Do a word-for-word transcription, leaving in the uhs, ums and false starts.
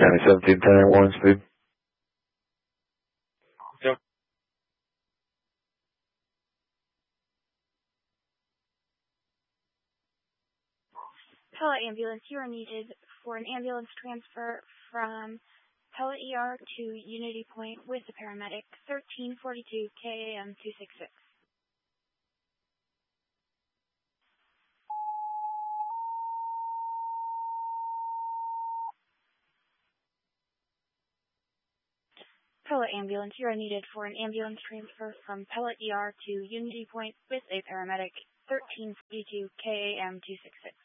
County seventeen ten at one speed. Yep. Pellet ambulance, you are needed for an ambulance transfer from Pellet E R to Unity Point with the paramedic, thirteen forty-two K A M two sixty-six. Pellet ambulance, you are needed for an ambulance transfer from Pellet E R to Unity Point with a paramedic, thirteen forty-two K A M two sixty-six.